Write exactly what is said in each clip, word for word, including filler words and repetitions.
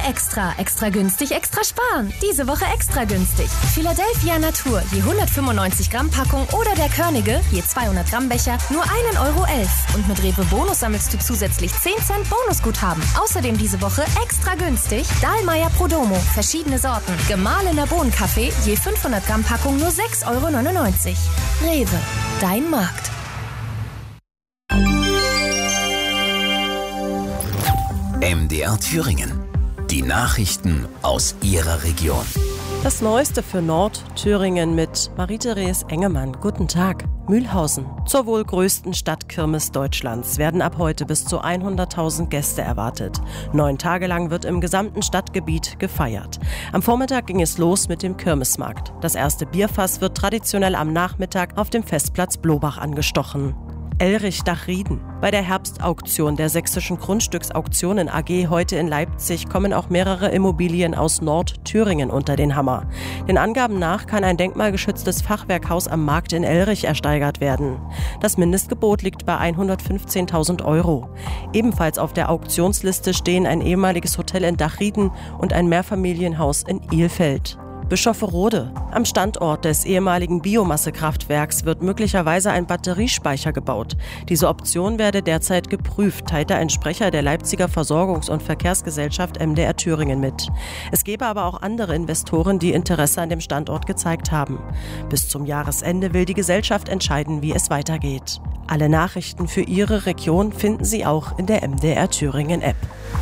Extra. Extra günstig, extra sparen. Diese Woche extra günstig. Philadelphia Natur, je hundertfünfundneunzig Gramm Packung oder der Körnige, je zweihundert Gramm Becher, nur ein Euro elf. Und mit Rewe Bonus sammelst du zusätzlich zehn Cent Bonusguthaben. Außerdem diese Woche extra günstig Dahlmeier Prodomo, verschiedene Sorten. Gemahlener Bohnenkaffee, je fünfhundert Gramm Packung nur sechs Euro neunundneunzig. Rewe, dein Markt. M D R Thüringen. Die Nachrichten aus Ihrer Region. Das Neueste für Nordthüringen mit Marie-Therese Engemann. Guten Tag. Mühlhausen. Zur wohl größten Stadtkirmes Deutschlands werden ab heute bis zu hunderttausend Gäste erwartet. Neun Tage lang wird im gesamten Stadtgebiet gefeiert. Am Vormittag ging es los mit dem Kirmesmarkt. Das erste Bierfass wird traditionell am Nachmittag auf dem Festplatz Blobach angestochen. Elrich-Dachrieden. Bei der Herbstauktion der Sächsischen Grundstücksauktionen A G heute in Leipzig kommen auch mehrere Immobilien aus Nordthüringen unter den Hammer. Den Angaben nach kann ein denkmalgeschütztes Fachwerkhaus am Markt in Elrich ersteigert werden. Das Mindestgebot liegt bei hundertfünfzehntausend Euro. Ebenfalls auf der Auktionsliste stehen ein ehemaliges Hotel in Dachrieden und ein Mehrfamilienhaus in Ilfeld. Bischofferode. Am Standort des ehemaligen Biomassekraftwerks wird möglicherweise ein Batteriespeicher gebaut. Diese Option werde derzeit geprüft, teilte ein Sprecher der Leipziger Versorgungs- und Verkehrsgesellschaft M D R Thüringen mit. Es gebe aber auch andere Investoren, die Interesse an dem Standort gezeigt haben. Bis zum Jahresende will die Gesellschaft entscheiden, wie es weitergeht. Alle Nachrichten für Ihre Region finden Sie auch in der M D R Thüringen App.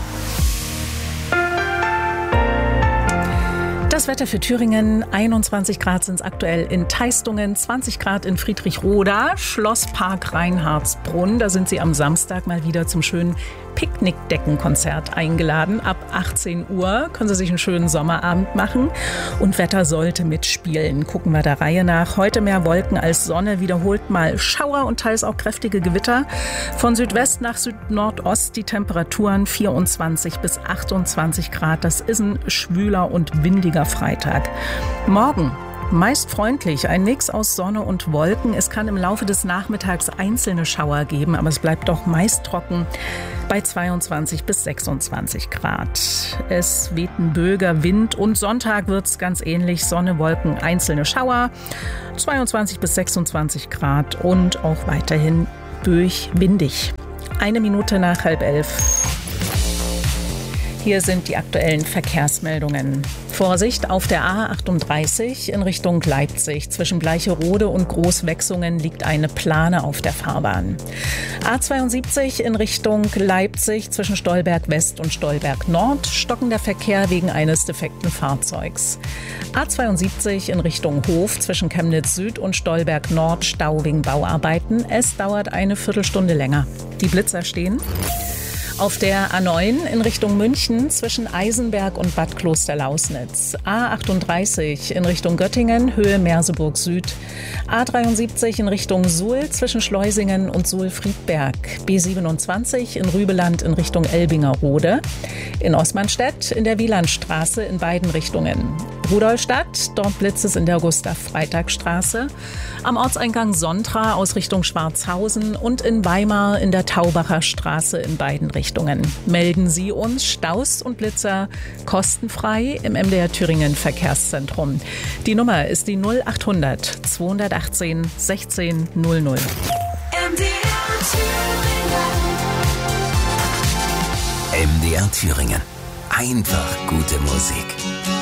Das Wetter für Thüringen, einundzwanzig Grad sind es aktuell in Teistungen, zwanzig Grad in Friedrichroda, Schlosspark Reinhardsbrunn. Da sind Sie am Samstag mal wieder zum schönen Picknickdeckenkonzert eingeladen. Ab achtzehn Uhr können Sie sich einen schönen Sommerabend machen und Wetter sollte mitspielen. Gucken wir der Reihe nach. Heute mehr Wolken als Sonne, wiederholt mal Schauer und teils auch kräftige Gewitter. Von Südwest nach Südnordost die Temperaturen vierundzwanzig bis achtundzwanzig Grad. Das ist ein schwüler und windiger Freitag. Morgen meist freundlich, ein Mix aus Sonne und Wolken. Es kann im Laufe des Nachmittags einzelne Schauer geben, aber es bleibt doch meist trocken bei zweiundzwanzig bis sechsundzwanzig Grad. Es weht ein böiger Wind und Sonntag wird es ganz ähnlich. Sonne, Wolken, einzelne Schauer, zweiundzwanzig bis sechsundzwanzig Grad und auch weiterhin böig windig. Eine Minute nach halb elf. Hier sind die aktuellen Verkehrsmeldungen. Vorsicht auf der A achtunddreißig in Richtung Leipzig. Zwischen Bleicherode und Großwechsungen liegt eine Plane auf der Fahrbahn. A zweiundsiebzig in Richtung Leipzig zwischen Stolberg West und Stolberg Nord. Stockender Verkehr wegen eines defekten Fahrzeugs. A zweiundsiebzig in Richtung Hof zwischen Chemnitz Süd und Stolberg Nord. Stau wegen Bauarbeiten. Es dauert eine Viertelstunde länger. Die Blitzer stehen. Auf der A neun in Richtung München zwischen Eisenberg und Bad Klosterlausnitz. A achtunddreißig in Richtung Göttingen, Höhe Merseburg Süd. A dreiundsiebzig in Richtung Suhl zwischen Schleusingen und Suhl-Friedberg. B siebenundzwanzig in Rübeland in Richtung Elbingerode. In Osmanstedt in der Wielandstraße in beiden Richtungen. Rudolstadt, dort blitzt es in der Gustav-Freitag-Straße. Am Ortseingang Sontra aus Richtung Schwarzhausen und in Weimar in der Taubacher Straße in beiden Richtungen. Melden Sie uns Staus und Blitzer kostenfrei im M D R Thüringen Verkehrszentrum. Die Nummer ist die null achthundert zweihundertachtzehn sechzehn null null. M D R Thüringen. M D R Thüringen. Einfach gute Musik.